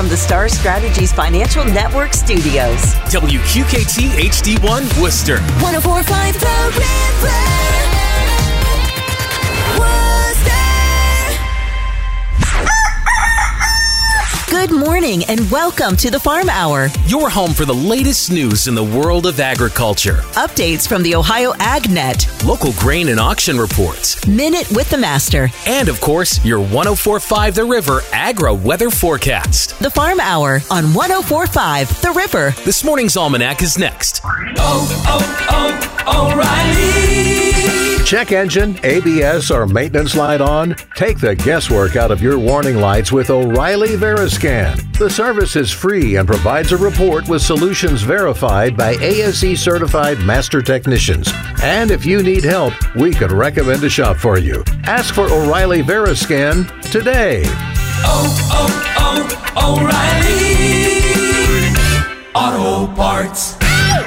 from the Star Strategies Financial Network studios. WQKT HD1 Worcester. 104.5 The River. Good morning and welcome to the Farm Hour. Your home for the latest news in the world of agriculture. Updates from the Ohio AgNet. Local grain and auction reports. Minute with the Master. And of course, your 104.5 The River Agri Weather Forecast. The Farm Hour on 104.5 The River. This morning's almanac is next. O'Reilly. Check engine, ABS, or maintenance light on? Take the guesswork out of your warning lights with O'Reilly Veriscan. The service is free and provides a report with solutions verified by ASE certified master technicians. And if you need help, we could recommend a shop for you. Ask for O'Reilly Veriscan today. O'Reilly Auto Parts.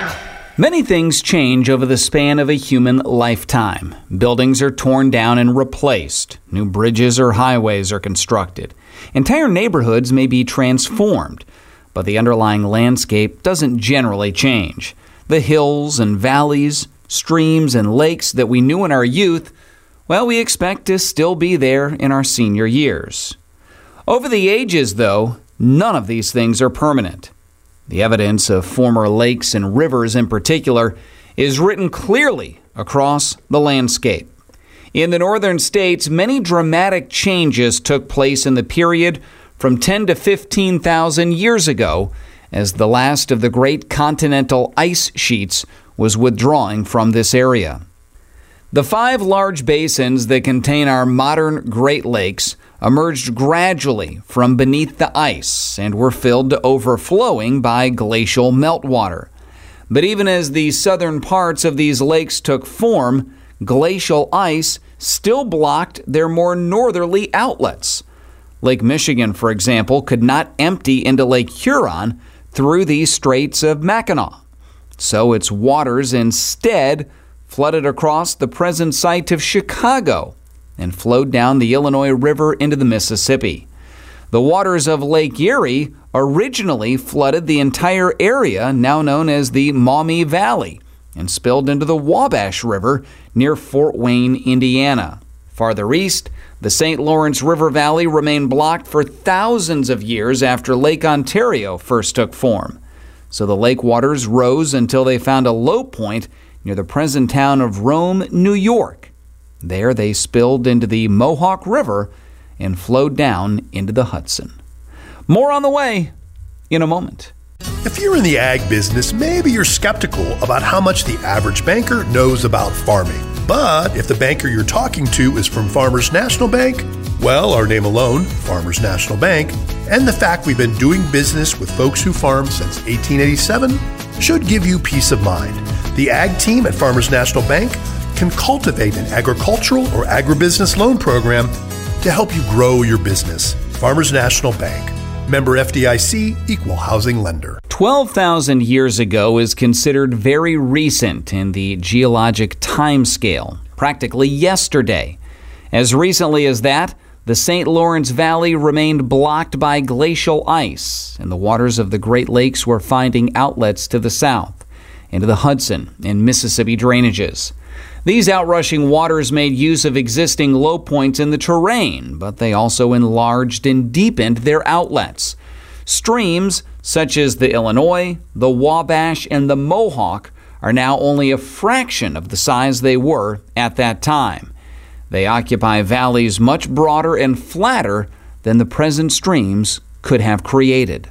Many things change over the span of a human lifetime. Buildings are torn down and replaced. New bridges or highways are constructed. Entire neighborhoods may be transformed, but the underlying landscape doesn't generally change. The hills and valleys, streams and lakes that we knew in our youth, well, we expect to still be there in our senior years. Over the ages, though, none of these things are permanent. The evidence of former lakes and rivers in particular is written clearly across the landscape. In the northern states, many dramatic changes took place in the period from 10 to 15,000 years ago as the last of the great continental ice sheets was withdrawing from this area. The 5 large basins that contain our modern Great Lakes emerged gradually from beneath the ice and were filled to overflowing by glacial meltwater. But even as the southern parts of these lakes took form, glacial ice still blocked their more northerly outlets. Lake Michigan, for example, could not empty into Lake Huron through the Straits of Mackinac. So its waters instead flooded across the present site of Chicago and flowed down the Illinois River into the Mississippi. The waters of Lake Erie originally flooded the entire area now known as the Maumee Valley and spilled into the Wabash River near Fort Wayne, Indiana. Farther east, the St. Lawrence River Valley remained blocked for thousands of years after Lake Ontario first took form. So the lake waters rose until they found a low point near the present town of Rome, New York. There they spilled into the Mohawk River and flowed down into the Hudson. More on the way in a moment. If you're in the ag business, maybe you're skeptical about how much the average banker knows about farming. But if the banker you're talking to is from Farmers National Bank, well, our name alone, Farmers National Bank, and the fact we've been doing business with folks who farm since 1887 should give you peace of mind. The ag team at Farmers National Bank can cultivate an agricultural or agribusiness loan program to help you grow your business. Farmers National Bank. Member FDIC, Equal Housing Lender. 12,000 years ago is considered very recent in the geologic time scale, practically yesterday. As recently as that, the St. Lawrence Valley remained blocked by glacial ice, and the waters of the Great Lakes were finding outlets to the south, into the Hudson and Mississippi drainages. These outrushing waters made use of existing low points in the terrain, but they also enlarged and deepened their outlets. Streams such as the Illinois, the Wabash, and the Mohawk are now only a fraction of the size they were at that time. They occupy valleys much broader and flatter than the present streams could have created.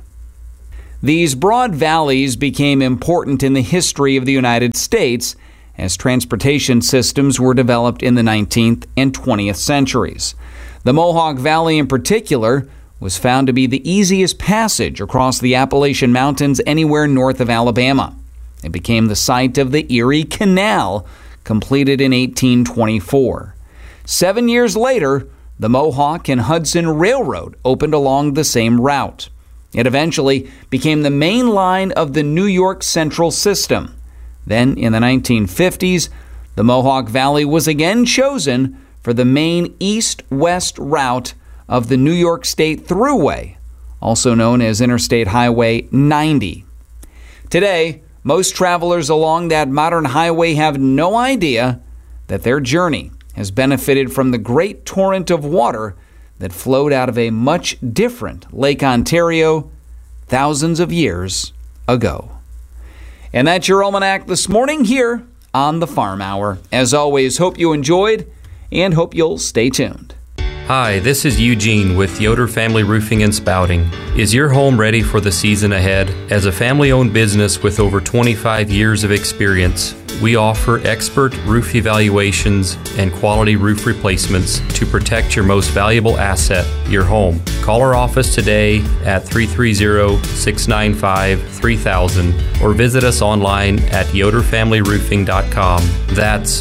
These broad valleys became important in the history of the United States as transportation systems were developed in the 19th and 20th centuries. The Mohawk Valley in particular was found to be the easiest passage across the Appalachian Mountains anywhere north of Alabama. It became the site of the Erie Canal, completed in 1824. 7 years later, the Mohawk and Hudson Railroad opened along the same route. It eventually became the main line of the New York Central System. Then, in the 1950s, the Mohawk Valley was again chosen for the main east-west route of the New York State Thruway, also known as Interstate Highway 90. Today, most travelers along that modern highway have no idea that their journey has benefited from the great torrent of water that flowed out of a much different Lake Ontario thousands of years ago. And that's your Almanac this morning here on the Farm Hour. As always, hope you enjoyed and hope you'll stay tuned. Hi, this is Eugene with Yoder Family Roofing and Spouting. Is your home ready for the season ahead? As a family-owned business with over 25 years of experience, we offer expert roof evaluations and quality roof replacements to protect your most valuable asset, your home. Call our office today at 330-695-3000 or visit us online at yoderfamilyroofing.com. That's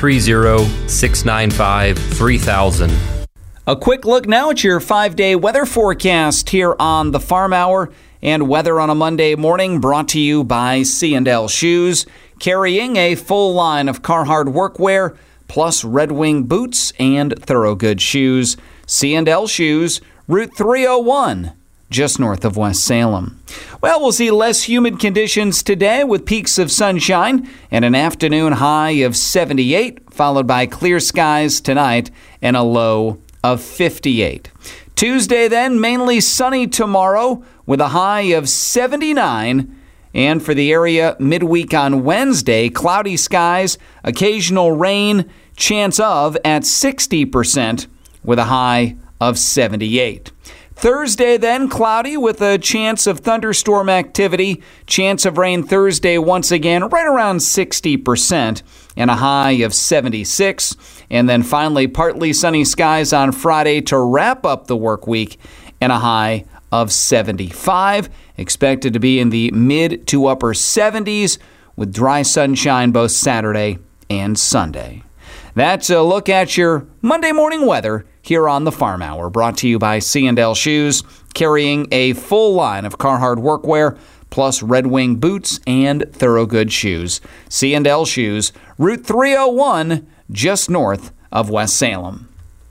330-695-3000. A quick look now at your 5-day weather forecast here on the Farm Hour, and weather on a Monday morning brought to you by C&L Shoes, carrying a full line of Carhartt workwear plus Red Wing boots and Thorogood shoes. C&L Shoes, Route 301, just north of West Salem. Well, we'll see less humid conditions today with peaks of sunshine and an afternoon high of 78, followed by clear skies tonight and a low of 58. Tuesday then, mainly sunny tomorrow with a high of 79. And for the area midweek on Wednesday, cloudy skies, occasional rain, chance of at 60% with a high of 78. Thursday then, cloudy with a chance of thunderstorm activity. Chance of rain Thursday once again, right around 60% and a high of 76. And then finally, partly sunny skies on Friday to wrap up the work week and a high of 75. Expected to be in the mid to upper 70s with dry sunshine both Saturday and Sunday. That's a look at your Monday morning weather here on the Farm Hour, brought to you by C&L Shoes, carrying a full line of Carhartt workwear plus Red Wing boots and Thorogood shoes. C&L Shoes, Route 301, just north of West Salem.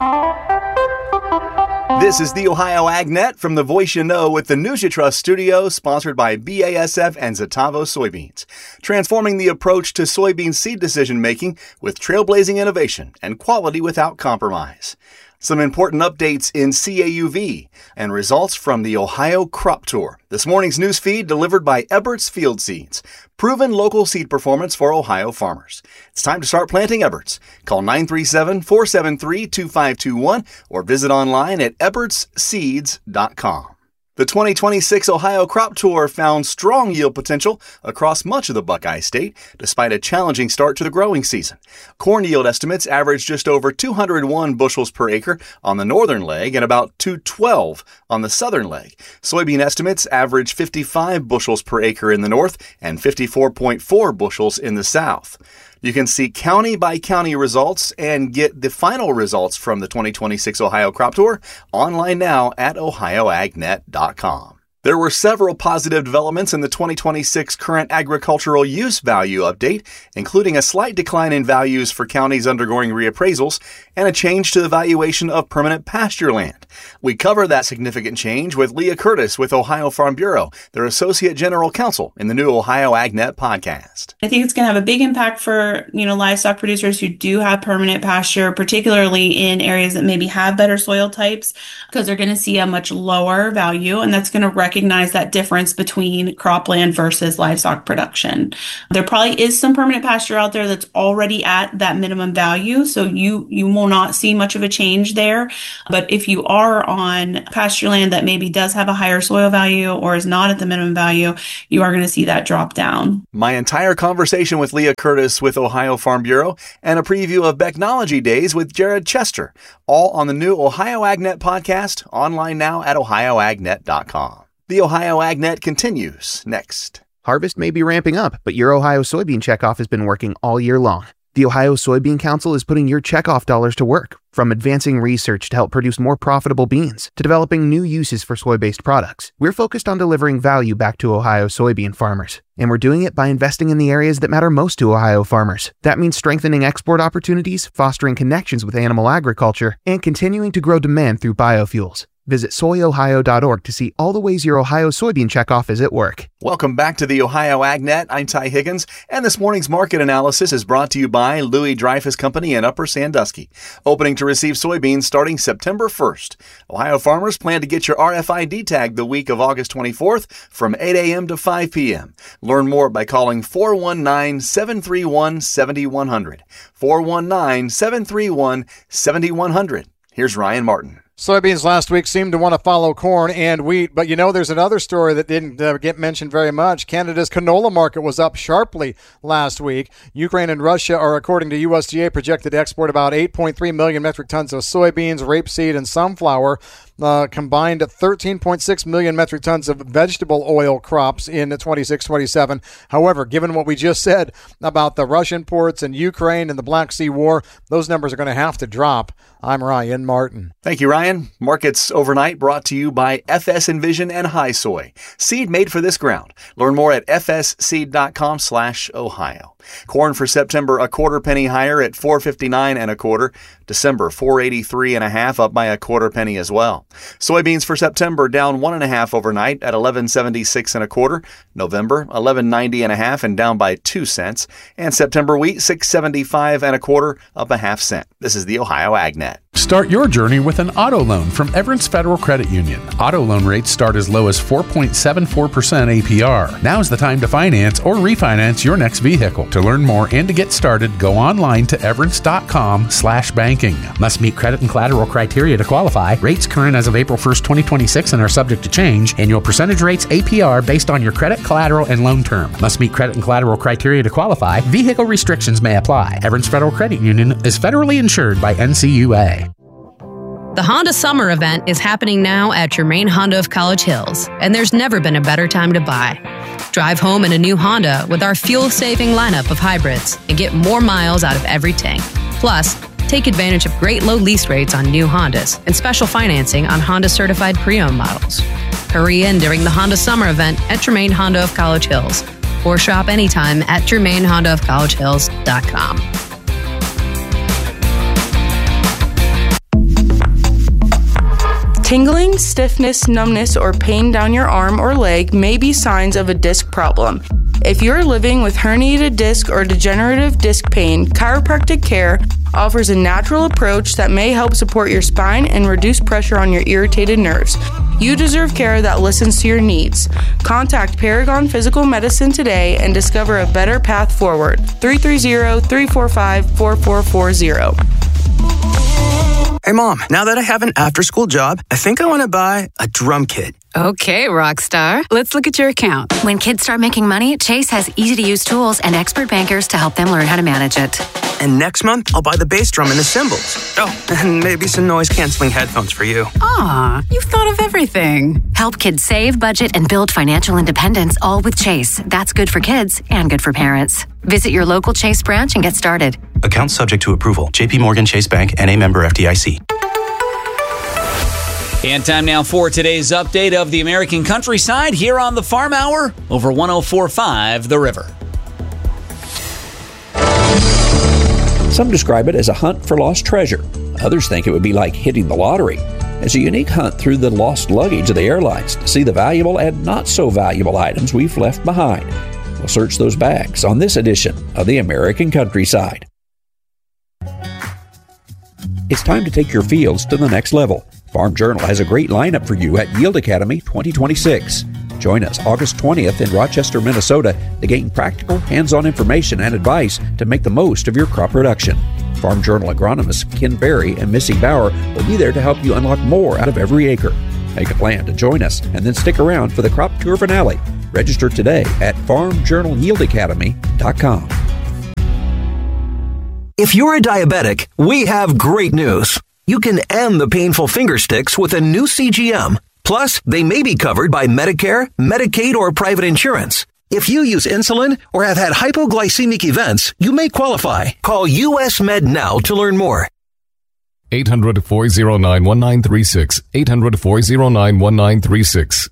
This is the Ohio AgNet from the Voice You Know with the News You Trust studio, sponsored by BASF and Zetavo Soybeans, transforming the approach to soybean seed decision-making with trailblazing innovation and quality without compromise. Some important updates in CAUV and results from the Ohio Crop Tour. This morning's news feed delivered by Ebert's Field Seeds, proven local seed performance for Ohio farmers. It's time to start planting Ebert's. Call 937-473-2521 or visit online at ebertsseeds.com. The 2026 Ohio Crop Tour found strong yield potential across much of the Buckeye State, despite a challenging start to the growing season. Corn yield estimates averaged just over 201 bushels per acre on the northern leg and about 212 on the southern leg. Soybean estimates averaged 55 bushels per acre in the north and 54.4 bushels in the south. You can see county-by-county results and get the final results from the 2026 Ohio Crop Tour online now at ohioagnet.com. There were several positive developments in the 2026 current agricultural use value update, including a slight decline in values for counties undergoing reappraisals and a change to the valuation of permanent pasture land. We cover that significant change with Leah Curtis with Ohio Farm Bureau, their Associate General Counsel, in the new Ohio AgNet podcast. I think it's going to have a big impact for, livestock producers who do have permanent pasture, particularly in areas that maybe have better soil types, because they're going to see a much lower value, and that's going to recognize that difference between cropland versus livestock production. There probably is some permanent pasture out there that's already at that minimum value, so you will not see much of a change there. But if you are on pasture land that maybe does have a higher soil value or is not at the minimum value, you are going to see that drop down. My entire conversation with Leah Curtis with Ohio Farm Bureau and a preview of Technology Days with Jared Chester, all on the new Ohio AgNet podcast, online now at ohioagnet.com. The Ohio AgNet continues next. Harvest may be ramping up, but your Ohio Soybean Checkoff has been working all year long. The Ohio Soybean Council is putting your checkoff dollars to work, from advancing research to help produce more profitable beans, to developing new uses for soy-based products. We're focused on delivering value back to Ohio soybean farmers, and we're doing it by investing in the areas that matter most to Ohio farmers. That means strengthening export opportunities, fostering connections with animal agriculture, and continuing to grow demand through biofuels. Visit soyohio.org to see all the ways your Ohio soybean checkoff is at work. Welcome back to the Ohio AgNet. I'm Ty Higgins, and this morning's market analysis is brought to you by Louis Dreyfus Company in Upper Sandusky. Opening to receive soybeans starting September 1st. Ohio farmers plan to get your RFID tag the week of August 24th from 8 a.m. to 5 p.m. Learn more by calling 419-731-7100. 419-731-7100. Here's Ryan Martin. Soybeans last week seemed to want to follow corn and wheat, but there's another story that didn't get mentioned very much. Canada's canola market was up sharply last week. Ukraine and Russia are, according to USDA, projected to export about 8.3 million metric tons of soybeans, rapeseed, and sunflower. Combined 13.6 million metric tons of vegetable oil crops in 26-27. However, given what we just said about the Russian ports and Ukraine and the Black Sea War, those numbers are going to have to drop. I'm Ryan Martin. Thank you, Ryan. Markets overnight brought to you by FS Envision and High Soy. Seed made for this ground. Learn more at fsseed.com/Ohio. Corn for September, a quarter penny higher at $4.59 1/4. December, $4.83 1/2, up by a quarter penny as well. Soybeans for September down 1 1/2 overnight at $11.76 1/4. November, $11.90 1/2 and down by 2 cents. And September wheat, $6.75 1/4, up 1/2 cent. This is the Ohio AgNet. Start your journey with an auto loan from Everence Federal Credit Union. Auto loan rates start as low as 4.74% APR. Now's the time to finance or refinance your next vehicle. To learn more and to get started, go online to everence.com/banking. Must meet credit and collateral criteria to qualify. Rates current as of April 1st, 2026 and are subject to change. Annual percentage rates APR based on your credit, collateral, and loan term. Must meet credit and collateral criteria to qualify. Vehicle restrictions may apply. Everence Federal Credit Union is federally insured by NCUA. The Honda Summer Event is happening now at Germain Honda of College Hills, and there's never been a better time to buy. Drive home in a new Honda with our fuel-saving lineup of hybrids and get more miles out of every tank. Plus, take advantage of great low lease rates on new Hondas and special financing on Honda-certified pre-owned models. Hurry in during the Honda Summer Event at Germain Honda of College Hills, or shop anytime at GermainHondaofCollegeHills.com. Tingling, stiffness, numbness, or pain down your arm or leg may be signs of a disc problem. If you're living with herniated disc or degenerative disc pain, chiropractic care offers a natural approach that may help support your spine and reduce pressure on your irritated nerves. You deserve care that listens to your needs. Contact Paragon Physical Medicine today and discover a better path forward. 330-345-4440. Hey, Mom, now that I have an after-school job, I think I want to buy a drum kit. Okay, Rockstar. Let's look at your account. When kids start making money, Chase has easy-to-use tools and expert bankers to help them learn how to manage it. And next month, I'll buy the bass drum and the cymbals. Oh, and maybe some noise-canceling headphones for you. Aw, you've thought of everything. Help kids save, budget, and build financial independence, all with Chase. That's good for kids and good for parents. Visit your local Chase branch and get started. Account subject to approval. J.P. Morgan Chase Bank, N.A. member FDIC. And time now for today's update of the American countryside here on the Farm Hour over 104.5 The River. Some describe it as a hunt for lost treasure. Others think it would be like hitting the lottery. It's a unique hunt through the lost luggage of the airlines to see the valuable and not so valuable items we've left behind. We'll search those bags on this edition of the American Countryside. It's time to take your fields to the next level. Farm Journal has a great lineup for you at Yield Academy 2026. Join us August 20th in Rochester, Minnesota to gain practical, hands-on information and advice to make the most of your crop production. Farm Journal agronomists Ken Berry and Missy Bauer will be there to help you unlock more out of every acre. Make a plan to join us and then stick around for the crop tour finale. Register today at farmjournalyieldacademy.com. If you're a diabetic, we have great news. You can end the painful finger sticks with a new CGM. Plus, they may be covered by Medicare, Medicaid, or private insurance. If you use insulin or have had hypoglycemic events, you may qualify. Call US Med now to learn more. 800-409-1936. 800-409-1936.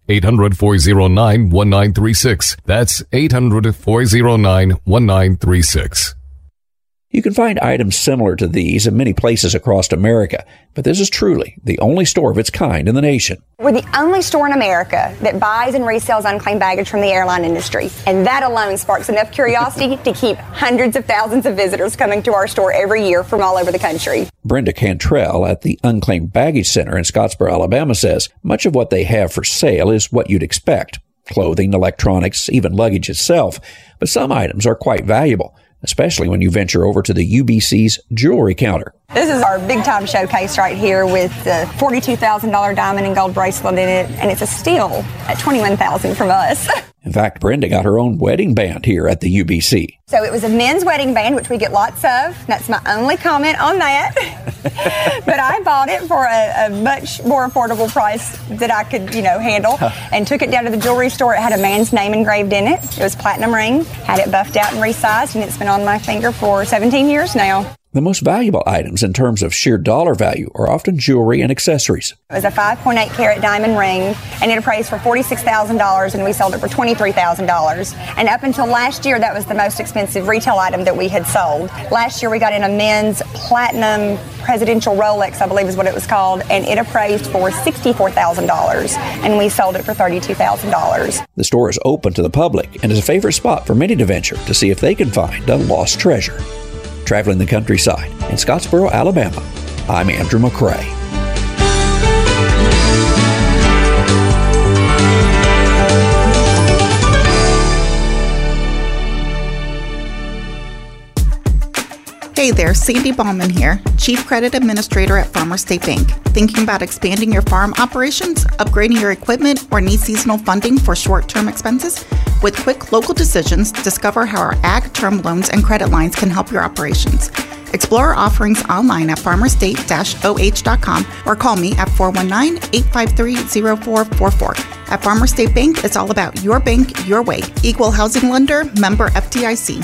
800-409-1936. That's 800-409-1936. You can find items similar to these in many places across America, but this is truly the only store of its kind in the nation. We're the only store in America that buys and resells unclaimed baggage from the airline industry, and that alone sparks enough curiosity to keep hundreds of thousands of visitors coming to our store every year from all over the country. Brenda Cantrell at the Unclaimed Baggage Center in Scottsboro, Alabama says much of what they have for sale is what you'd expect. Clothing, electronics, even luggage itself. But some items are quite valuable, especially when you venture over to the UBC's jewelry counter. This is our big time showcase right here with the $42,000 diamond and gold bracelet in it, and it's a steal at $21,000 from us. In fact, Brenda got her own wedding band here at the UBC. So it was a men's wedding band, which we get lots of. That's my only comment on that. But I bought it for a much more affordable price that I could, handle, and took it down to the jewelry store. It had a man's name engraved in it. It was platinum ring, had it buffed out and resized, and it's been on my finger for 17 years now. The most valuable items in terms of sheer dollar value are often jewelry and accessories. It was a 5.8 carat diamond ring, and it appraised for $46,000, and we sold it for $23,000. And up until last year, that was the most expensive retail item that we had sold. Last year, we got in a men's platinum presidential Rolex, I believe is what it was called, and it appraised for $64,000, and we sold it for $32,000. The store is open to the public and is a favorite spot for many to venture to see if they can find a lost treasure. Traveling the countryside in Scottsboro, Alabama, I'm Andrew McCrae. Hey there, Sandy Ballman here, Chief Credit Administrator at Farmers State Bank. Thinking about expanding your farm operations, upgrading your equipment, or need seasonal funding for short-term expenses? With quick local decisions, discover how our ag term loans and credit lines can help your operations. Explore our offerings online at farmerstate-oh.com or call me at 419-853-0444. At Farmers State Bank, it's all about your bank, your way. Equal housing lender, member FDIC.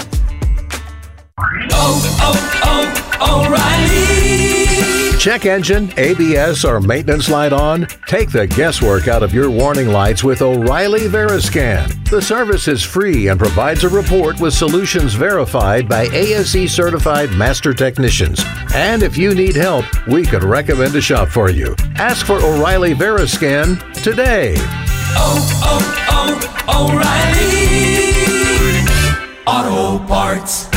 O'Reilly. Check engine, ABS, or maintenance light on? Take the guesswork out of your warning lights with O'Reilly Veriscan. The service is free and provides a report with solutions verified by ASE certified master technicians. And if you need help, we could recommend a shop for you. Ask for O'Reilly Veriscan today. O'Reilly Auto Parts.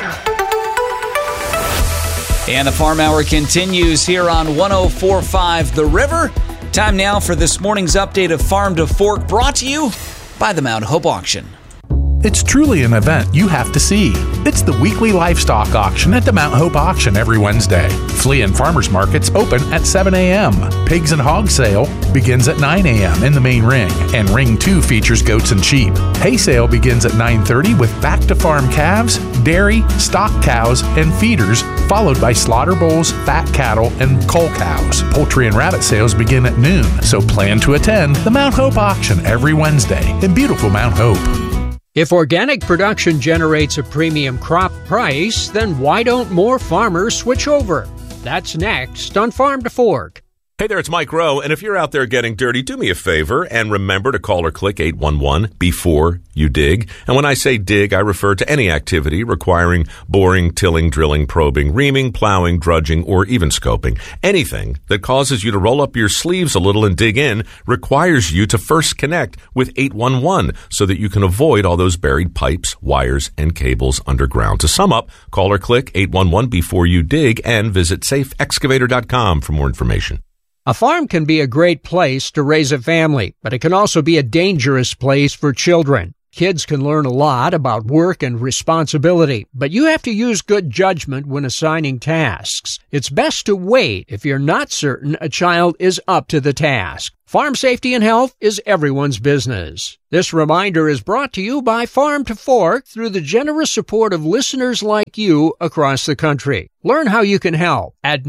And the Farm Hour continues here on 104.5 The River. Time now for this morning's update of Farm to Fork, brought to you by the Mount Hope Auction. It's truly an event you have to see. It's the weekly livestock auction at the Mount Hope Auction every Wednesday. Flea and farmers markets open at 7 a.m. Pigs and hog sale begins at 9 a.m. in the main ring, and Ring 2 features goats and sheep. Hay sale begins at 9:30 with back-to-farm calves, dairy, stock cows, and feeders, followed by slaughter bulls, fat cattle, and cull cows. Poultry and rabbit sales begin at noon, so plan to attend the Mount Hope Auction every Wednesday in beautiful Mount Hope. If organic production generates a premium crop price, then why don't more farmers switch over? That's next on Farm to Fork. Hey there, it's Mike Rowe, and if you're out there getting dirty, do me a favor and remember to call or click 811 before you dig. And when I say dig, I refer to any activity requiring boring, tilling, drilling, probing, reaming, plowing, drudging, or even scoping. Anything that causes you to roll up your sleeves a little and dig in requires you to first connect with 811 so that you can avoid all those buried pipes, wires, and cables underground. To sum up, call or click 811 before you dig and visit safeexcavator.com for more information. A farm can be a great place to raise a family, but it can also be a dangerous place for children. Kids can learn a lot about work and responsibility, but you have to use good judgment when assigning tasks. It's best to wait if you're not certain a child is up to the task. Farm safety and health is everyone's business. This reminder is brought to you by Farm to Fork through the generous support of listeners like you across the country. Learn how you can help at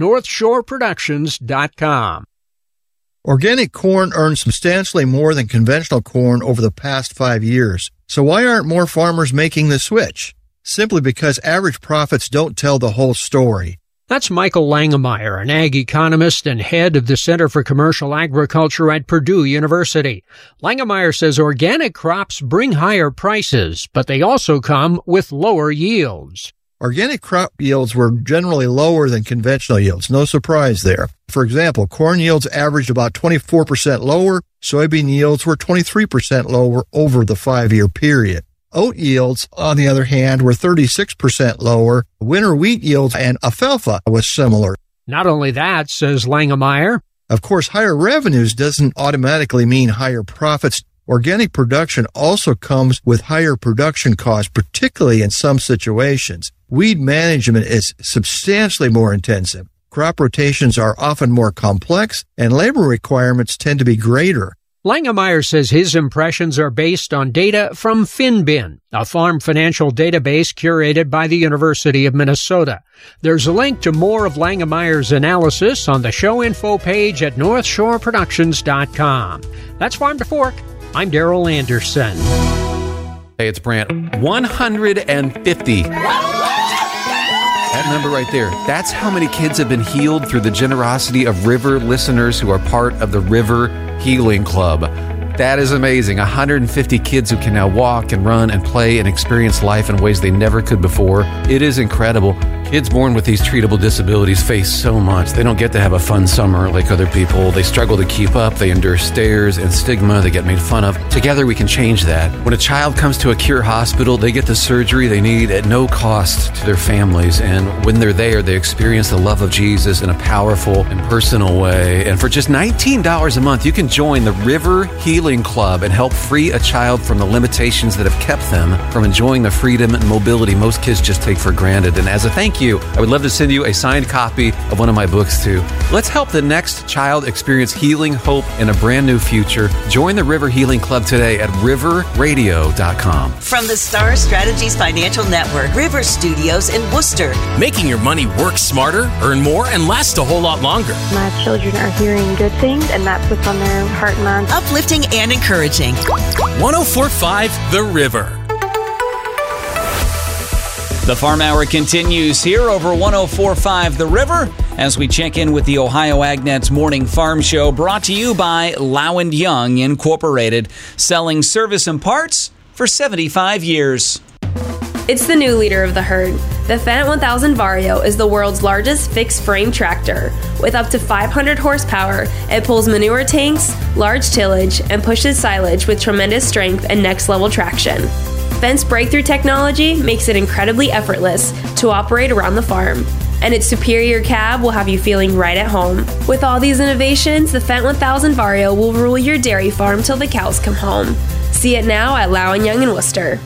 NorthshoreProductions.com. Organic corn earns substantially more than conventional corn over the past 5 years. So why aren't more farmers making the switch? Simply because average profits don't tell the whole story. That's Michael Langemeyer, an ag economist and head of the Center for Commercial Agriculture at Purdue University. Langemeyer says organic crops bring higher prices, but they also come with lower yields. organic crop yields were generally lower than conventional yields. No surprise there. For example, corn yields averaged about 24% lower. Soybean yields were 23% lower over the 5-year period. Oat yields, on the other hand, were 36% lower. Winter wheat yields and alfalfa was similar. Not only that, says Langemeyer, of course, higher revenues doesn't automatically mean higher profits. Organic production also comes with higher production costs, particularly in some situations. Weed management is substantially more intensive. Crop rotations are often more complex, and labor requirements tend to be greater. Langemeyer says his impressions are based on data from FinBin, a farm financial database curated by the University of Minnesota. There's a link to more of Langemeyer's analysis on the show info page at northshoreproductions.com. That's Farm to Fork. I'm Darrell Anderson. Hey, it's Brant. 150. That number right there, that's how many kids have been healed through the generosity of River listeners who are part of the River Healing Club. That is amazing. 150 kids who can now walk and run and play and experience life in ways they never could before. It is incredible. Kids born with these treatable disabilities face so much. They don't get to have a fun summer like other people. They struggle to keep up. They endure stares and stigma. They get made fun of. Together we can change that. When a child comes to a Cure hospital, they get the surgery they need at no cost to their families. And when they're there, they experience the love of Jesus in a powerful and personal way. And for just $19 a month, you can join the River Healing Club and help free a child from the limitations that have kept them from enjoying the freedom and mobility most kids just take for granted. And as a thank you, I would love to send you a signed copy of one of my books too. Let's help the next child experience healing, hope, and a brand new future. Join the River Healing Club today at riverradio.com. From the Star Strategies Financial Network, River Studios in Worcester. Making your money work smarter, earn more, and last a whole lot longer. My children are hearing good things, and that's what's on their heart and mind. Uplifting and encouraging. 104.5 The River. The Farm Hour continues here over 104.5 The River as we check in with the Ohio AgNet's Morning Farm Show, brought to you by Low & Young Incorporated, selling service and parts for 75 years. It's the new leader of the herd. The Fendt 1000 Vario is the world's largest fixed-frame tractor. With up to 500 horsepower, it pulls manure tanks, large tillage, and pushes silage with tremendous strength and next-level traction. Fendt's breakthrough technology makes it incredibly effortless to operate around the farm, and its superior cab will have you feeling right at home. With all these innovations, the Fendt 1000 Vario will rule your dairy farm till the cows come home. See it now at Low & Young in Worcester.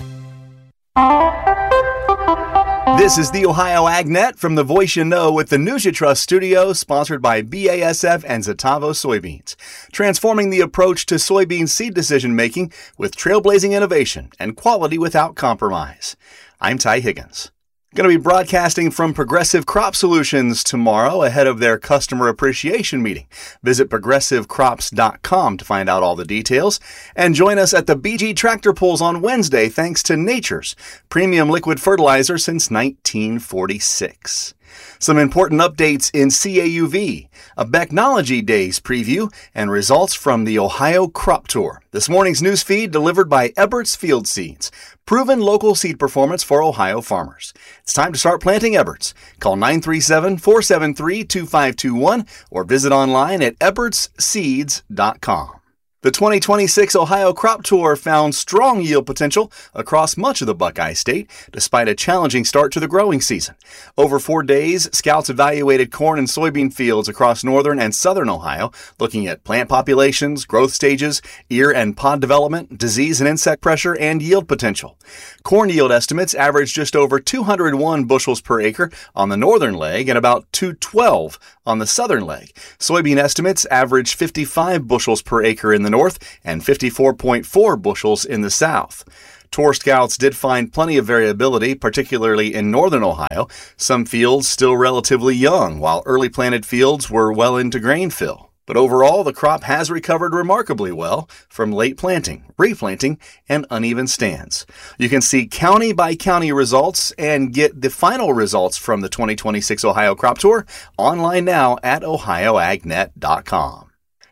This is the Ohio AgNet from the Voice You Know with the News You Trust studio, sponsored by BASF and Zetavo Soybeans. Transforming the approach to soybean seed decision-making with trailblazing innovation and quality without compromise. I'm Ty Higgins. Going to be broadcasting from Progressive Crop Solutions tomorrow ahead of their customer appreciation meeting. Visit progressivecrops.com to find out all the details. And join us at the BG Tractor Pulls on Wednesday thanks to Nature's premium liquid fertilizer since 1946. Some important updates in CAUV, a Becknology Days preview, and results from the Ohio Crop Tour. This morning's news feed delivered by Ebert's Field Seeds, proven local seed performance for Ohio farmers. It's time to start planting Ebert's. Call 937-473-2521 or visit online at ebertsseeds.com. The 2026 Ohio Crop Tour found strong yield potential across much of the Buckeye State, despite a challenging start to the growing season. Over 4 days, scouts evaluated corn and soybean fields across northern and southern Ohio, looking at plant populations, growth stages, ear and pod development, disease and insect pressure, and yield potential. Corn yield estimates averaged just over 201 bushels per acre on the northern leg and about 212 on the southern leg. Soybean estimates averaged 55 bushels per acre in the north and 54.4 bushels in the south. Tour scouts did find plenty of variability, particularly in northern Ohio. Some fields still relatively young, while early planted fields were well into grain fill. But overall, the crop has recovered remarkably well from late planting, replanting, and uneven stands. You can see county-by-county results and get the final results from the 2026 Ohio Crop Tour online now at ohioagnet.com.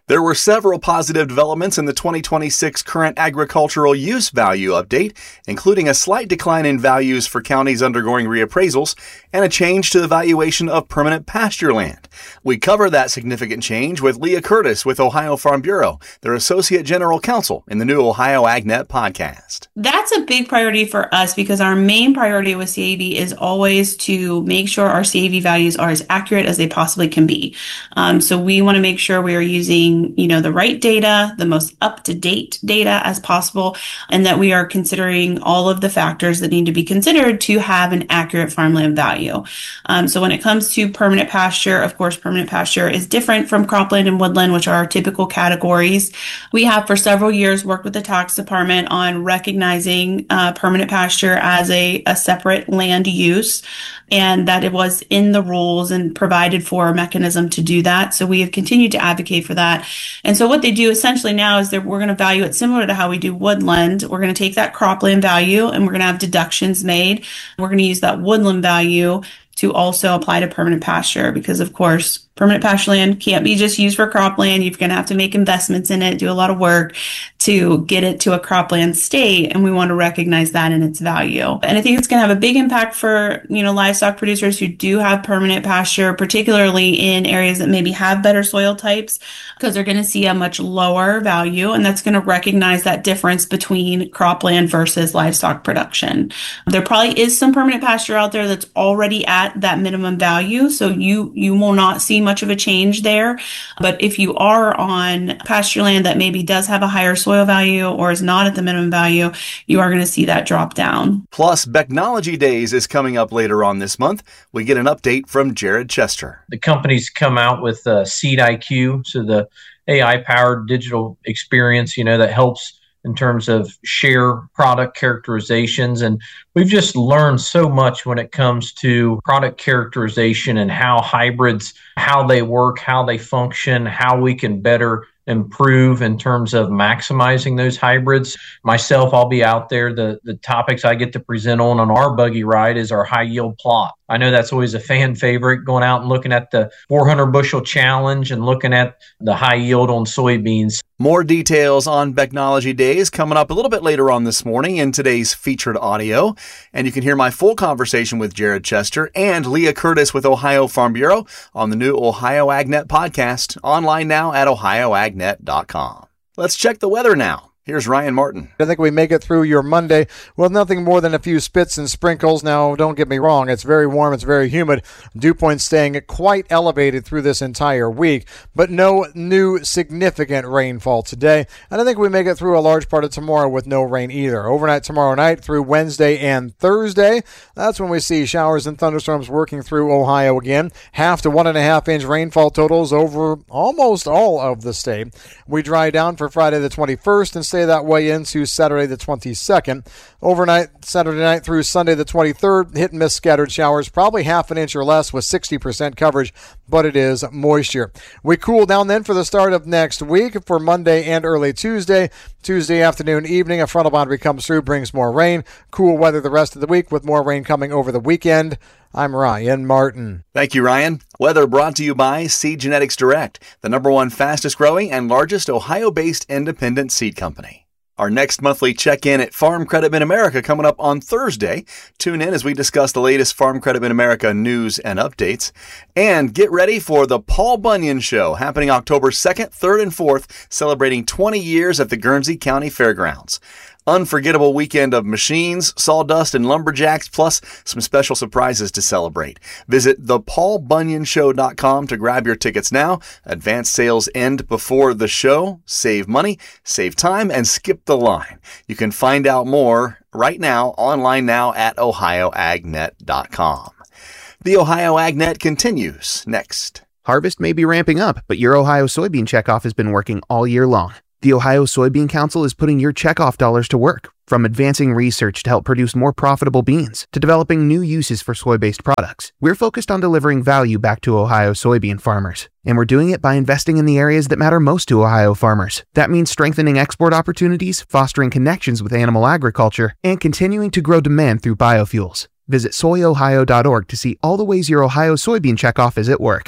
There were several positive developments in the 2026 current agricultural use value update, including a slight decline in values for counties undergoing reappraisals and a change to the valuation of permanent pasture land. We cover that significant change with Leah Curtis with Ohio Farm Bureau, their Associate General Counsel in the new Ohio AgNet podcast. That's a big priority for us because our main priority with CAV is always to make sure our CAV values are as accurate as they possibly can be. So we want to make sure we are using the right data, the most up-to-date data as possible, and that we are considering all of the factors that need to be considered to have an accurate farmland value. So when it comes to permanent pasture, of course, permanent pasture is different from cropland and woodland, which are our typical categories. We have for several years worked with the tax department on recognizing permanent pasture as a separate land use, and that it was in the rules and provided for a mechanism to do that. So we have continued to advocate for that. And so what they do essentially now is that we're going to value it similar to how we do woodland. We're going to take that cropland value and we're going to have deductions made. We're going to use that woodland value to also apply to permanent pasture because, of course, permanent pasture land can't be just used for cropland. You're going to have to make investments in it, do a lot of work to get it to a cropland state, and we want to recognize that in its value. And I think it's going to have a big impact for, livestock producers who do have permanent pasture, particularly in areas that maybe have better soil types, because they're going to see a much lower value, and that's going to recognize that difference between cropland versus livestock production. There probably is some permanent pasture out there that's already at that minimum value, so you will not see much of a change there. But if you are on pasture land that maybe does have a higher soil value or is not at the minimum value, you are going to see that drop down. Plus, Technology Days is coming up later on this month. We get an update from Jared Chester. The company's come out with Seed IQ, so the AI-powered digital experience, that helps in terms of share product characterizations. And we've just learned so much when it comes to product characterization and how hybrids, how they work, how they function, how we can better improve in terms of maximizing those hybrids. Myself, I'll be out there. The topics I get to present on our buggy ride is our high yield plot. I know that's always a fan favorite, going out and looking at the 400 bushel challenge and looking at the high yield on soybeans. More details on Technology Days coming up a little bit later on this morning in today's featured audio. And you can hear my full conversation with Jared Chester and Leah Curtis with Ohio Farm Bureau on the new Ohio AgNet podcast, online now at ohioagnet.com. Let's check the weather now. Here's Ryan Martin. I think we make it through your Monday with nothing more than a few spits and sprinkles. Now, don't get me wrong. It's very warm. It's very humid. Dew points staying quite elevated through this entire week, but no new significant rainfall today. And I think we make it through a large part of tomorrow with no rain either. Overnight tomorrow night through Wednesday and Thursday, that's when we see showers and thunderstorms working through Ohio again. 1/2 to 1.5 inch rainfall totals over almost all of the state. We dry down for Friday the 21st and stay that way into Saturday the 22nd. Overnight, Saturday night through Sunday the 23rd, hit and miss scattered showers, probably 1/2 inch or less with 60% coverage, but it is moisture. We cool down then for the start of next week for Monday and early Tuesday. Tuesday afternoon, evening, a frontal boundary comes through, brings more rain. Cool weather the rest of the week with more rain coming over the weekend. I'm Ryan Martin. Thank you, Ryan. Weather brought to you by Seed Genetics Direct, the #1 fastest growing and largest Ohio-based independent seed company. Our next monthly check-in at Farm Credit Mid-America coming up on Thursday. Tune in as we discuss the latest Farm Credit Mid-America news and updates. And get ready for the Paul Bunyan Show, happening October 2nd, 3rd, and 4th, celebrating 20 years at the Guernsey County Fairgrounds. Unforgettable weekend of machines, sawdust, and lumberjacks, plus some special surprises to celebrate. Visit thepaulbunyonshow.com to grab your tickets now. Advanced sales end before the show. Save money, save time, and skip the line. You can find out more right now, online now at ohioagnet.com. The Ohio AgNet continues next. Harvest may be ramping up, but your Ohio soybean checkoff has been working all year long. The Ohio Soybean Council is putting your checkoff dollars to work, from advancing research to help produce more profitable beans to developing new uses for soy-based products. We're focused on delivering value back to Ohio soybean farmers, and we're doing it by investing in the areas that matter most to Ohio farmers. That means strengthening export opportunities, fostering connections with animal agriculture, and continuing to grow demand through biofuels. Visit soyohio.org to see all the ways your Ohio soybean checkoff is at work.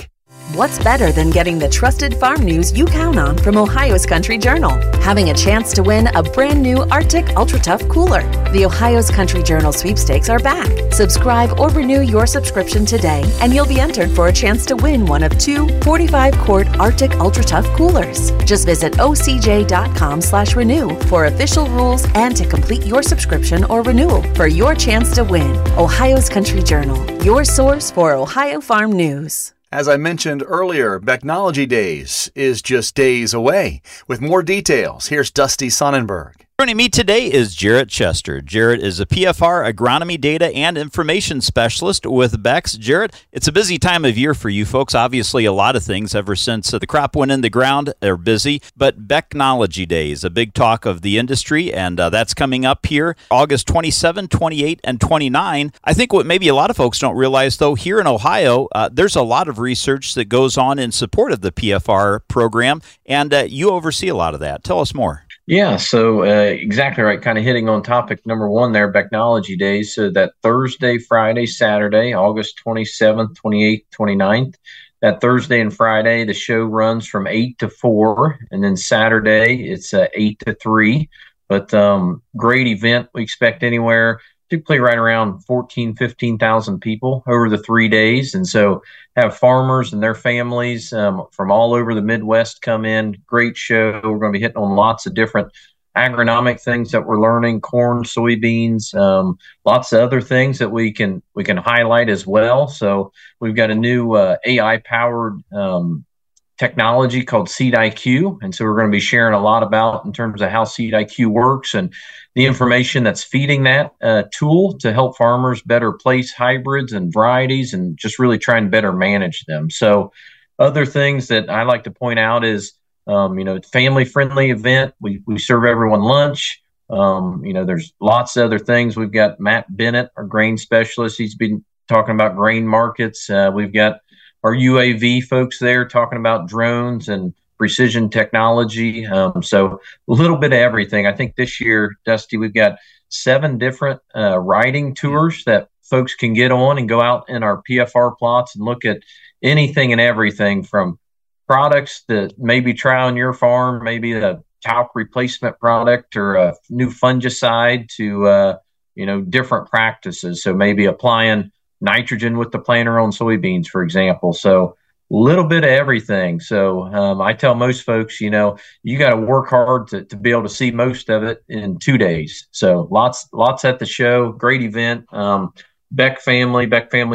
What's better than getting the trusted farm news you count on from Ohio's Country Journal? Having a chance to win a brand new Arctic Ultra Tough cooler. The Ohio's Country Journal sweepstakes are back. Subscribe or renew your subscription today, and you'll be entered for a chance to win one of 2 45-quart Arctic Ultra Tough coolers. Just visit ocj.com/renew for official rules and to complete your subscription or renewal for your chance to win. Ohio's Country Journal, your source for Ohio farm news. As I mentioned earlier, Becknology Days is just days away. With more details, here's Dusty Sonnenberg. Joining me today is Jarrett Chester. Jarrett is a PFR agronomy data and information specialist with Beck's. Jarrett, it's a busy time of year for you folks. Obviously, a lot of things ever since the crop went in the ground. They're busy. But Becknology Days, a big talk of the industry, and that's coming up here August 27, 28, and 29. I think what maybe a lot of folks don't realize, though, here in Ohio, there's a lot of research that goes on in support of the PFR program, and you oversee a lot of that. Tell us more. Yeah, so exactly right. Kind of hitting on topic number one there, Becknology Days. So that Thursday, Friday, Saturday, August 27th, 28th, 29th. That Thursday and Friday, the show runs from 8 to 4. And then Saturday, it's 8 to 3. But great event. We expect anywhere, typically right around 15,000 people over the 3 days. And so have farmers and their families from all over the Midwest come in. Great show. We're going to be hitting on lots of different agronomic things that we're learning, corn, soybeans, lots of other things that we can highlight as well. So we've got a new AI-powered technology called Seed IQ. And so we're going to be sharing a lot about in terms of how Seed IQ works and the information that's feeding that tool to help farmers better place hybrids and varieties and just really try and better manage them. So other things that I like to point out is, family-friendly event. We serve everyone lunch. There's lots of other things. We've got Matt Bennett, our grain specialist. He's been talking about grain markets. We've got our UAV folks there talking about drones and precision technology. So a little bit of everything. I think this year, Dusty, we've got 7 different riding tours that folks can get on and go out in our PFR plots and look at anything and everything from products that maybe try on your farm, maybe a talc replacement product or a new fungicide to, different practices. So maybe applying nitrogen with the planter on soybeans, for example. So a little bit of everything. So I tell most folks, you got to work hard to be able to see most of it in 2 days. So lots at the show. Great event. Beck family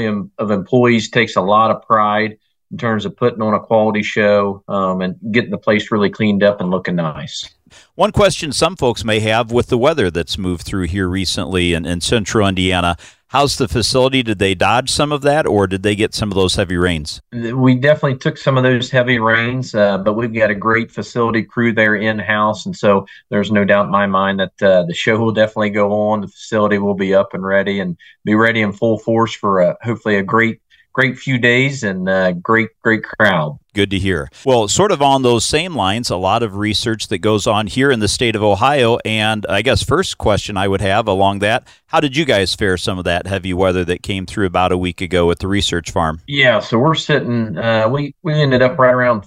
of employees takes a lot of pride in terms of putting on a quality show and getting the place really cleaned up and looking nice. One question some folks may have with the weather that's moved through here recently in central Indiana, how's the facility? Did they dodge some of that, or did they get some of those heavy rains? We definitely took some of those heavy rains, but we've got a great facility crew there in-house, and so there's no doubt in my mind that the show will definitely go on. The facility will be up and ready and be ready in full force for hopefully a great few days and great crowd. Good to hear. Well, sort of on those same lines, a lot of research that goes on here in the state of Ohio. And I guess first question I would have along that, how did you guys fare some of that heavy weather that came through about a week ago at the research farm? Yeah, so we're sitting, we ended up right around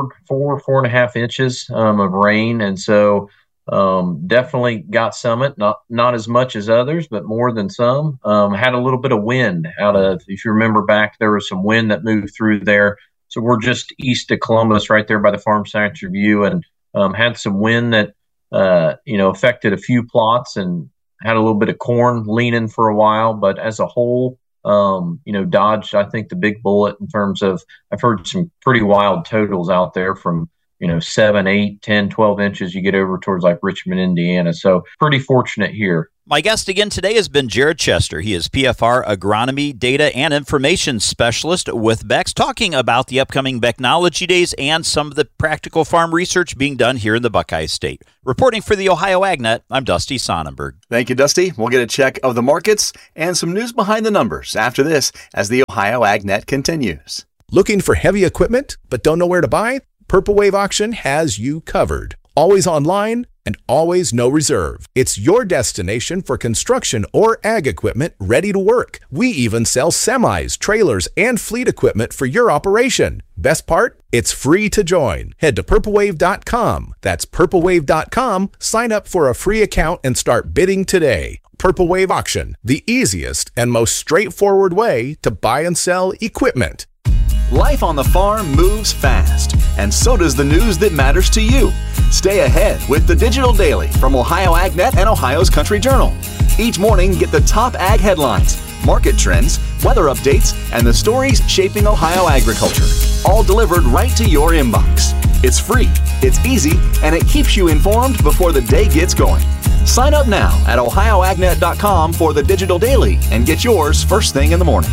4.5 inches of rain. And so definitely got some, not as much as others, but more than some. Had a little bit of wind if you remember back, there was some wind that moved through there. So we're just east of Columbus, right there by the Farm Science Review, and had some wind that, affected a few plots and had a little bit of corn leaning for a while. But as a whole, dodged, I think, the big bullet in terms of, I've heard some pretty wild totals out there from, 7, 8, 10, 12 inches, you get over towards like Richmond, Indiana. So pretty fortunate here. My guest again today has been Jarrett Chester. He is PFR Agronomy Data and Information Specialist with Beck's, talking about the upcoming Becknology Days and some of the practical farm research being done here in the Buckeye State. Reporting for the Ohio AgNet, I'm Dusty Sonnenberg. Thank you, Dusty. We'll get a check of the markets and some news behind the numbers after this as the Ohio AgNet continues. Looking for heavy equipment but don't know where to buy? Purple Wave Auction has you covered. Always online, and always no reserve. It's your destination for construction or ag equipment ready to work. We even sell semis, trailers, and fleet equipment for your operation. Best part? It's free to join. Head to purplewave.com. That's purplewave.com. Sign up for a free account and start bidding today. Purple Wave Auction, the easiest and most straightforward way to buy and sell equipment. Life on the farm moves fast, and so does the news that matters to you. Stay ahead with the Digital Daily from Ohio AgNet and Ohio's Country Journal. Each morning, get the top ag headlines, market trends, weather updates, and the stories shaping Ohio agriculture, all delivered right to your inbox. It's free, it's easy, and it keeps you informed before the day gets going. Sign up now at ohioagnet.com for the Digital Daily and get yours first thing in the morning.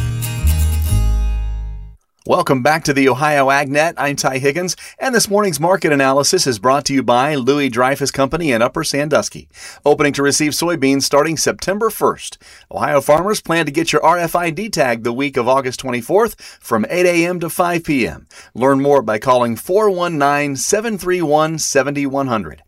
Welcome back to the Ohio AgNet. I'm Ty Higgins, and this morning's market analysis is brought to you by Louis Dreyfus Company in Upper Sandusky. Opening to receive soybeans starting September 1st. Ohio farmers plan to get your RFID tag the week of August 24th from 8 a.m. to 5 p.m. Learn more by calling 419-731-7100.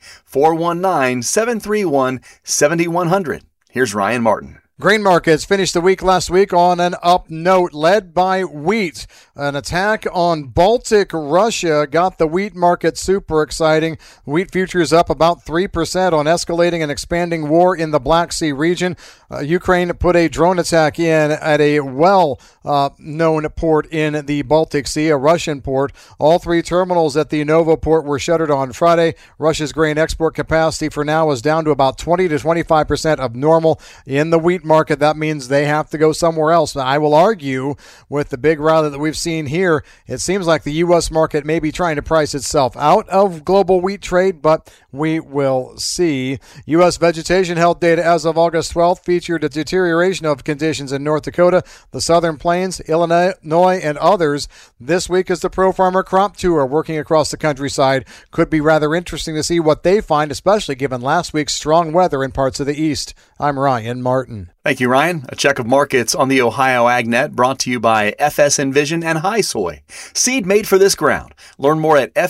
419-731-7100. Here's Ryan Martin. Grain markets finished the week last week on an up note, led by wheat. An attack on Baltic Russia got the wheat market super exciting. Wheat futures up about 3% on escalating and expanding war in the Black Sea region. Ukraine put a drone attack in at a well-known port in the Baltic Sea, a Russian port. All three terminals at the Novo port were shuttered on Friday. Russia's grain export capacity for now is down to about 20 to 25% of normal in the wheat market. That means they have to go somewhere else. Now, I will argue with the big rally that we've seen here, it seems like the U.S. market may be trying to price itself out of global wheat trade, but we will see. U.S. vegetation health data as of August 12th featured a deterioration of conditions in North Dakota, the Southern Plains, Illinois, and others. This week is the Pro Farmer Crop Tour working across the countryside. Could be rather interesting to see what they find, especially given last week's strong weather in parts of the East. I'm Ryan Martin. Thank you, Ryan. A check of markets on the Ohio AgNet brought to you by FS Envision and High Soy. Seed made for this ground. Learn more at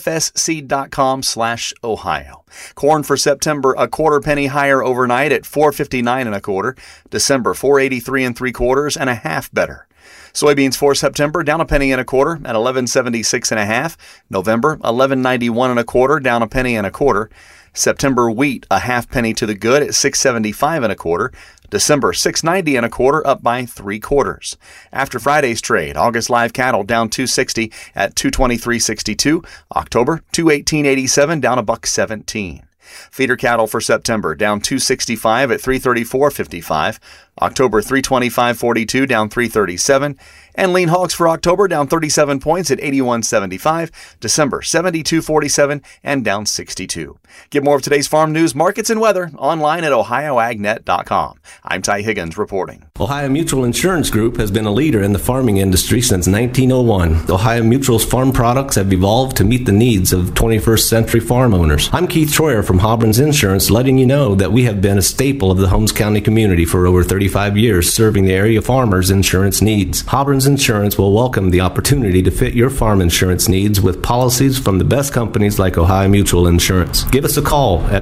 fsseed.com/Ohio. Corn for September, a quarter penny higher overnight at $4.59 1/4. December, $4.83 3/4 and a half better. Soybeans for September down a penny and a quarter at $11.76 1/2. November, $11.91 1/4, down a penny and a quarter. September wheat a half penny to the good at $6.75 1/4. December $6.90 1/4, up by 3/4. After Friday's trade, August live cattle down $2.60 at $223.62. October $218.87, down $1.17. Feeder cattle for September down $2.65 at $334.55. October $325.42, down $337. And lean hogs for October down 37 points at $81.75. December $72.47 and down 62. Get more of today's farm news, markets, and weather online at ohioagnet.com. I'm Ty Higgins reporting. Ohio Mutual Insurance Group has been a leader in the farming industry since 1901. Ohio Mutual's farm products have evolved to meet the needs of 21st century farm owners. I'm Keith Troyer from Hobbrins Insurance, letting you know that we have been a staple of the Holmes County community for over 35 years, serving the area farmers' insurance needs. Hobbrins Insurance will welcome the opportunity to fit your farm insurance needs with policies from the best companies like Ohio Mutual Insurance. Give us a call at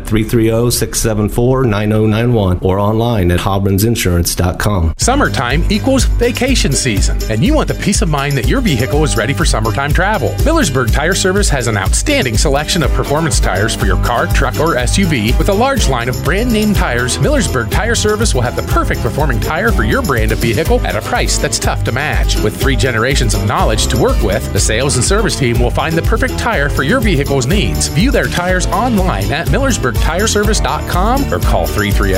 330-674-9091 or online at hobbrinsinsurance.com. Summertime equals vacation season, and you want the peace of mind that your vehicle is ready for summertime travel. Millersburg Tire Service has an outstanding selection of performance tires for your car, truck, or SUV. With a large line of brand name tires, Millersburg Tire Service will have the perfect performing tire for your brand of vehicle at a price that's tough to match. With 3 generations of knowledge to work with, the sales and service team will find the perfect tire for your vehicle's needs. View their tires online at millersburgtireservice.com or call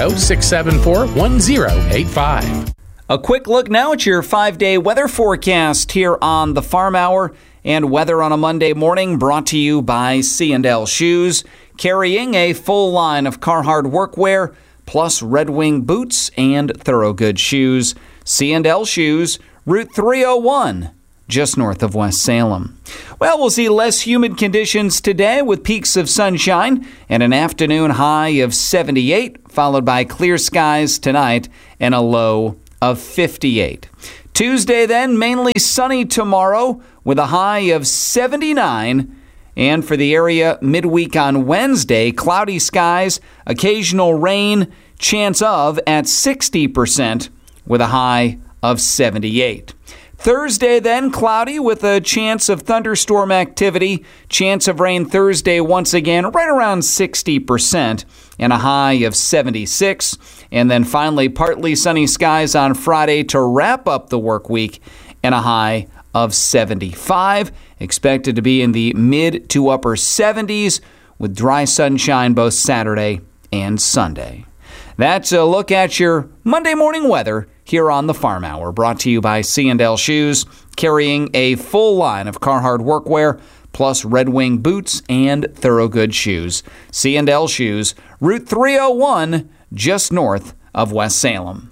330-674-1085. A quick look now at your 5-day weather forecast here on the Farm Hour, and weather on a Monday morning brought to you by C&L Shoes, carrying a full line of Carhartt workwear plus Red Wing boots and Thorogood shoes. C&L Shoes, Route 301, just north of West Salem. Well, we'll see less humid conditions today with peaks of sunshine and an afternoon high of 78, followed by clear skies tonight and a low of 58. Tuesday then, mainly sunny tomorrow with a high of 79 And for the area, midweek on Wednesday, cloudy skies, occasional rain, chance of at 60% with a high of 78. Thursday then, cloudy with a chance of thunderstorm activity. Chance of rain Thursday once again, right around 60% and a high of 76. And then finally, partly sunny skies on Friday to wrap up the work week and a high of 75. Expected to be in the mid to upper 70s with dry sunshine both Saturday and Sunday. That's a look at your Monday morning weather here on the Farm Hour, brought to you by C&L Shoes, carrying a full line of Carhartt workwear, plus Red Wing boots and Thorogood shoes. C&L Shoes, Route 301, just north of West Salem.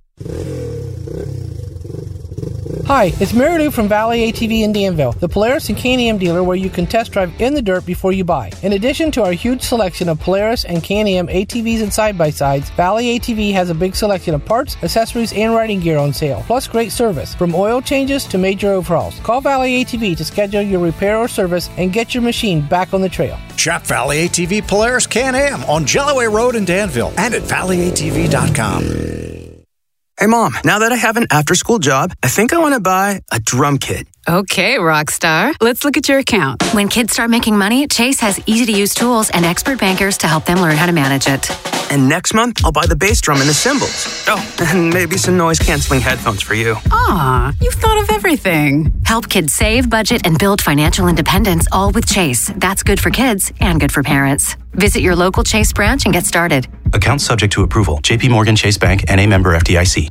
Hi, it's Mary Lou from Valley ATV in Danville, the Polaris and Can-Am dealer where you can test drive in the dirt before you buy. In addition to our huge selection of Polaris and Can-Am ATVs and side-by-sides, Valley ATV has a big selection of parts, accessories, and riding gear on sale, plus great service, from oil changes to major overhauls. Call Valley ATV to schedule your repair or service and get your machine back on the trail. Shop Valley ATV Polaris Can-Am on Jellaway Road in Danville and at valleyatv.com. Hey, Mom, now that I have an after-school job, I think I want to buy a drum kit. Okay, Rockstar. Let's look at your account. When kids start making money, Chase has easy-to-use tools and expert bankers to help them learn how to manage it. And next month, I'll buy the bass drum and the cymbals. Oh, and maybe some noise-canceling headphones for you. Aw, you've thought of everything. Help kids save, budget, and build financial independence, all with Chase. That's good for kids and good for parents. Visit your local Chase branch and get started. Account subject to approval. J.P. Morgan Chase Bank, N.A. member FDIC.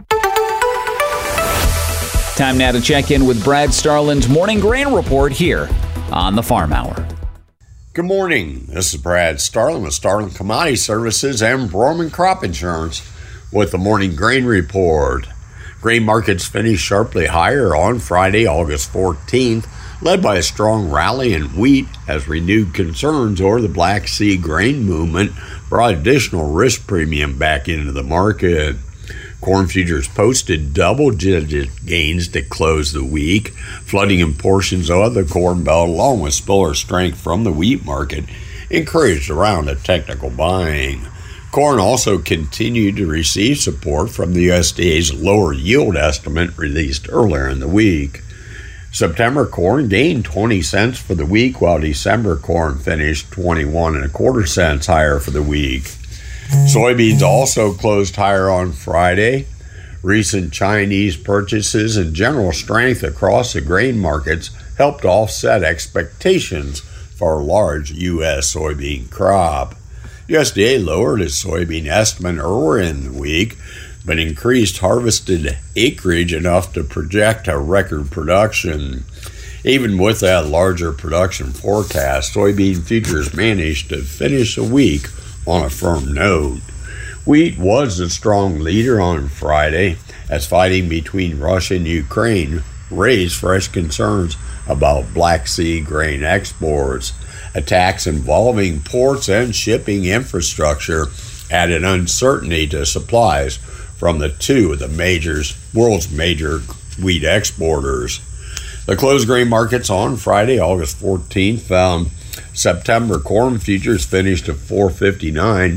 Time now to check in with Brad Starlin's Morning Grain Report here on the Farm Hour. Good morning. This is Brad Starlin with Starlin Commodity Services and Broman Crop Insurance with the Morning Grain Report. Grain markets finished sharply higher on Friday, August 14th, led by a strong rally in wheat as renewed concerns over the Black Sea grain movement brought additional risk premium back into the market. Corn futures posted double-digit gains to close the week, flooding in portions of the Corn Belt along with spiller strength from the wheat market, encouraged around a technical buying. Corn also continued to receive support from the USDA's lower yield estimate released earlier in the week. September corn gained 20 cents for the week, while December corn finished 21.25 cents higher for the week. Soybeans also closed higher on Friday. Recent Chinese purchases and general strength across the grain markets helped offset expectations for a large U.S. soybean crop. USDA lowered its soybean estimate earlier in the week, but increased harvested acreage enough to project a record production. Even with that larger production forecast, soybean futures managed to finish the week on a firm note. Wheat was the strong leader on Friday as fighting between Russia and Ukraine raised fresh concerns about Black Sea grain exports. Attacks involving ports and shipping infrastructure added uncertainty to supplies from the two of the world's major wheat exporters. The closed grain markets on Friday, August 14th, found September corn futures finished at $4.59,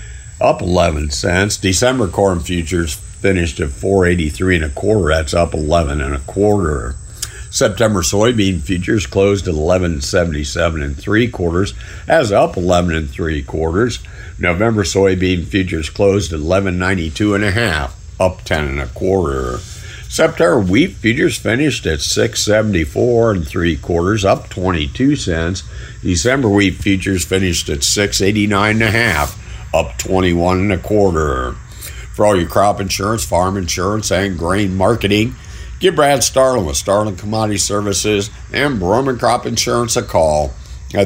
up 11 cents. December corn futures finished at $4.8325. That's up 11.25. September soybean futures closed at $11.7775. That's up 11.75. November soybean futures closed at $11.92.5, up 10.25. September wheat futures finished at $6.7475, up 22 cents. December wheat futures finished at $6.89.5, up 21.25. For all your crop insurance, farm insurance, and grain marketing, give Brad Starlin with Starlin Commodity Services and Broman Crop Insurance a call at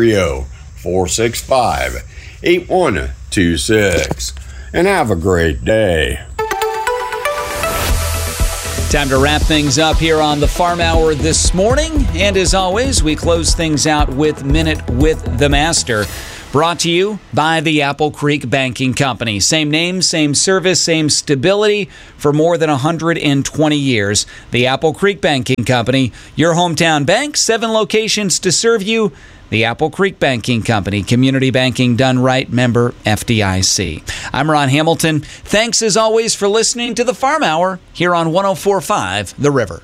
330-465-8126. And have a great day. Time to wrap things up here on the Farm Hour this morning. And as always, we close things out with Minute with the Master. Brought to you by the Apple Creek Banking Company. Same name, same service, same stability for more than 120 years. The Apple Creek Banking Company, your hometown bank, 7 locations to serve you. The Apple Creek Banking Company, community banking done right, member FDIC. I'm Ron Hamilton. Thanks as always for listening to the Farm Hour here on 104.5 The River.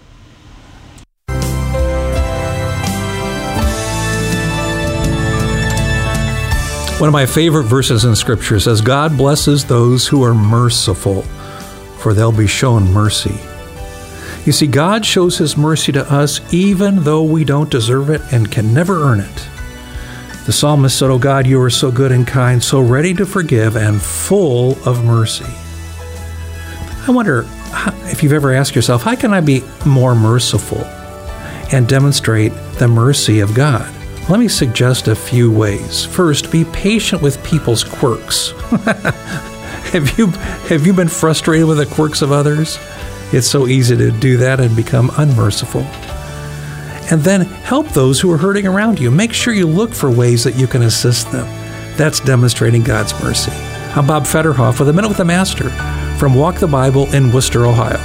One of my favorite verses in Scripture says, God blesses those who are merciful, for they'll be shown mercy. You see, God shows His mercy to us even though we don't deserve it and can never earn it. The psalmist said, "Oh God, you are so good and kind, so ready to forgive and full of mercy." I wonder if you've ever asked yourself, how can I be more merciful and demonstrate the mercy of God? Let me suggest a few ways. First, be patient with people's quirks. Have you been frustrated with the quirks of others? It's so easy to do that and become unmerciful. And then help those who are hurting around you. Make sure you look for ways that you can assist them. That's demonstrating God's mercy. I'm Bob Federhoff with A Minute with the Master from Walk the Bible in Worcester, Ohio.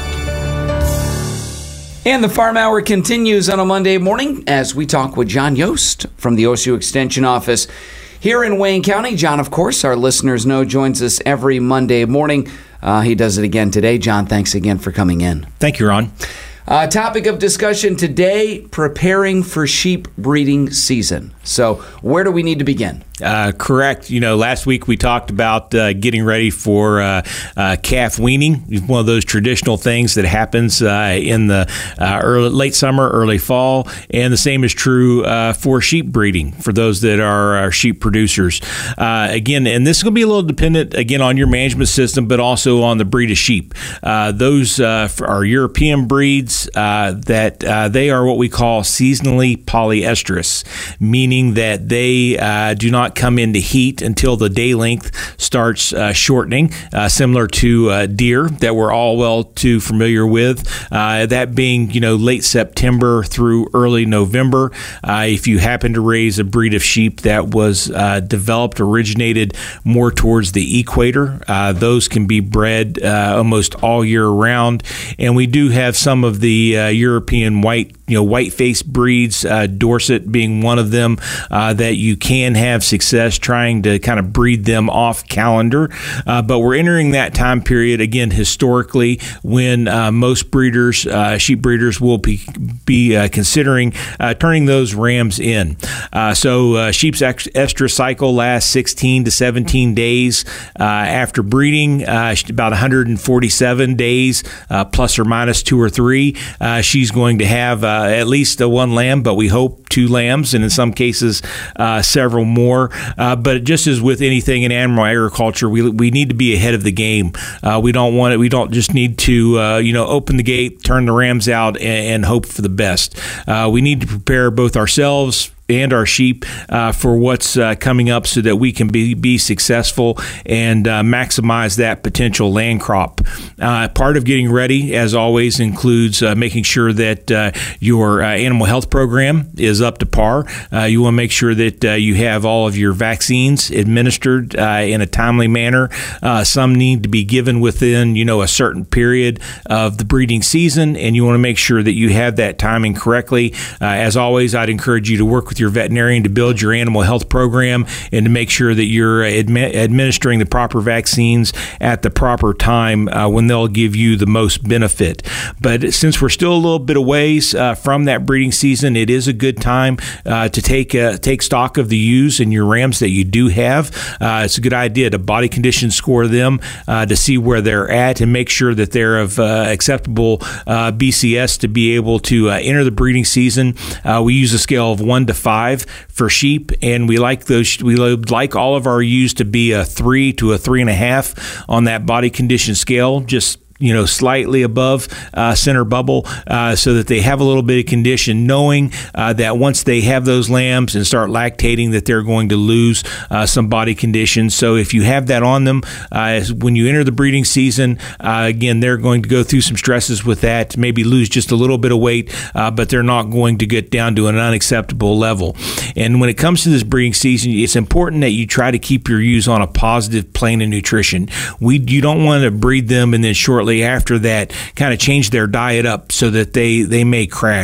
And the Farm Hour continues on a Monday morning as we talk with John Yost from the OSU Extension Office here in Wayne County. John, of course, our listeners know, joins us every Monday morning. He does it again today. John, thanks again for coming in. Thank you, Ron. Topic of discussion today, preparing for sheep breeding season. So where do we need to begin? Correct. Last week we talked about getting ready for calf weaning. It's one of those traditional things that happens in the late summer, early fall, and the same is true for sheep breeding for those that are sheep producers. Again, and this is going to be a little dependent, again, on your management system, but also on the breed of sheep. Those are European breeds that they are what we call seasonally polyestrous, meaning that they do not come into heat until the day length starts shortening, similar to deer that we're all well too familiar with, that being late September through early November. If you happen to raise a breed of sheep that was originated more towards the equator, those can be bred almost all year round. And we do have some of the European white-faced breeds, Dorset being one of them, that you can have success trying to kind of breed them off calendar. But we're entering that time period, again, historically, when most breeders, sheep breeders, will be considering turning those rams in. So sheep's estrus cycle lasts 16 to 17 days after breeding, about 147 days, plus or minus 2 or 3. She's going to have at least one lamb, but we hope 2 lambs, and in some cases several more. But just as with anything in animal agriculture, we need to be ahead of the game. We don't just need to open the gate, turn the rams out, and hope for the best. We need to prepare both ourselves and our sheep for what's coming up so that we can be successful and maximize that potential land crop. Part of getting ready, as always, includes making sure that your animal health program is up to par. You want to make sure that you have all of your vaccines administered in a timely manner. Some need to be given within a certain period of the breeding season, and you want to make sure that you have that timing correctly. As always, I'd encourage you to work with your veterinarian to build your animal health program and to make sure that you're administering the proper vaccines at the proper time when they'll give you the most benefit. But since we're still a little bit of ways from that breeding season, it is a good time to take stock of the ewes and your rams that you do have. It's a good idea to body condition score them to see where they're at and make sure that they're of acceptable BCS to be able to enter the breeding season. We use a scale of 1 to 5 for sheep, and we like all of our ewes to be a 3 to a 3.5 on that body condition scale, just slightly above center bubble, so that they have a little bit of condition, knowing that once they have those lambs and start lactating, that they're going to lose some body condition. So if you have that on them, when you enter the breeding season, again, they're going to go through some stresses with that, maybe lose just a little bit of weight, but they're not going to get down to an unacceptable level. And when it comes to this breeding season, it's important that you try to keep your ewes on a positive plane of nutrition. You don't want to breed them and then shortly after that kind of change their diet up so that they may crash.